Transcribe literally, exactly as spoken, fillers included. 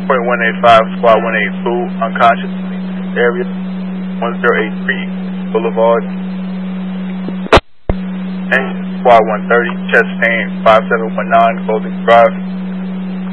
point one eight five, Squad one eighty-two, unconscious, area one zero eight three, Boulevard. And Squad one thirty, chest pain, five seven one nine, Golden Drive.